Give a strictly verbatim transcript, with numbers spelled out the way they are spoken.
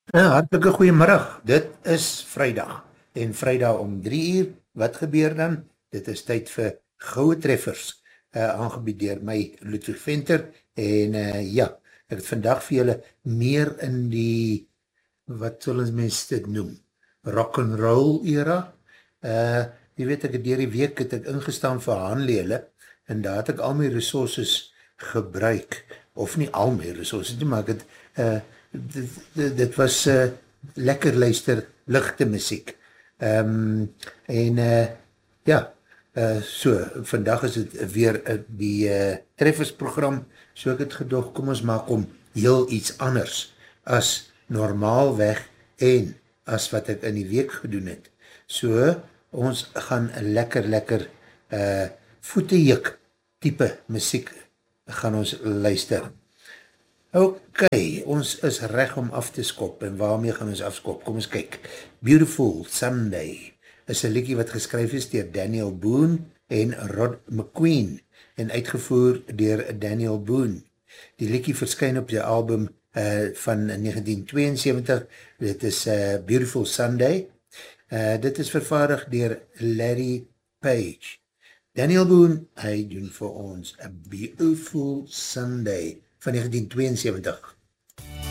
Ja, hartelike goeiemiddag, dit is vrijdag en vrijdag om drie uur, wat gebeur dan? Dit is tyd vir gouwe treffers, uh, aangebied dier my Ludwig Venter en uh, ja, ek het vandag vir julle meer in die, wat sal ons mens dit noem, rock and roll era. Uh, jy weet ek het dier die week het ek ingestaan vir handlele en daar het ek al my resources gebruik, of nie al my resources nie, maar ek het uh, dit, dit, dit was uh, lekker luister, lichte muziek. Um, en uh, ja, uh, so, vandag is het weer uh, die uh, treffersprogram, so ek het gedog, kom ons maak om heel iets anders as normaal weg en as wat ek in die week gedoen het. So, ons gaan lekker, lekker uh, voetejuk type muziek gaan ons luister. Ok, ons is reg om af te skop en waarmee gaan ons afskop? Kom ons kyk. Beautiful Sunday is een liedjie wat geskryf is dier Daniel Boone en Rod McQueen en uitgevoer dier Daniel Boone. Die liedjie verskyn op die album uh, van negentien tweeënsewentig, dit is uh, Beautiful Sunday. Uh, dit is vervaardig dier Larry Page. Daniel Boone, hy doen vir ons A Beautiful Sunday van negentien tweeënsewentig.